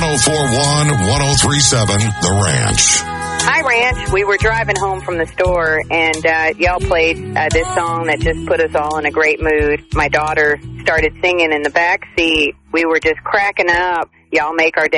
1041-1037 The Ranch. Hi, Ranch. We were driving home from the store, and y'all played this song that just put us all in a great mood. My daughter started singing in the back seat. We were just cracking up. Y'all make our day.